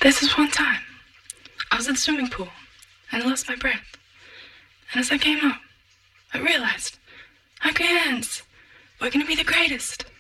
There's this one time, I was at the swimming pool, and I lost my breath. And as I came up, I realized, okay, hands, we're gonna be the greatest.